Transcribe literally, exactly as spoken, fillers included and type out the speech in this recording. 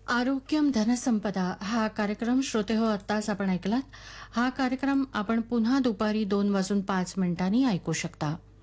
आरोग्यम धनसंपदा हा कार्यक्रम श्रोते हो आत्ताच आपण ऐकलात. हा कार्यक्रम आपण पुन्हा दुपारी दोन वाजून पाच मिनिटांनी ऐकू शकता.